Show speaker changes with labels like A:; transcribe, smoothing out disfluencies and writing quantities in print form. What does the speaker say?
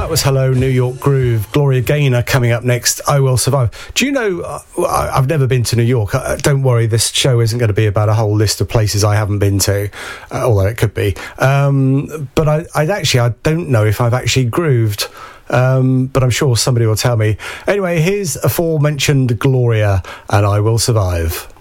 A: That was Hello New York Groove. Gloria Gaynor coming up next. I Will Survive. Do you know, I've never been to New York. Don't worry, this show isn't going to be about a whole list of places I haven't been to, although it could be. But I don't know if I've actually grooved. But I'm sure somebody will tell me. Anyway, here's aforementioned Gloria and I Will Survive.